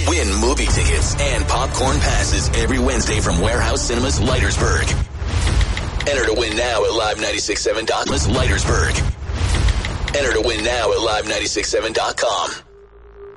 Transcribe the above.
Win movie tickets and popcorn passes every Wednesday from Warehouse Cinemas Leitersburg. Enter to win now at live967.com. Leitersburg. Enter to win now at live967.com.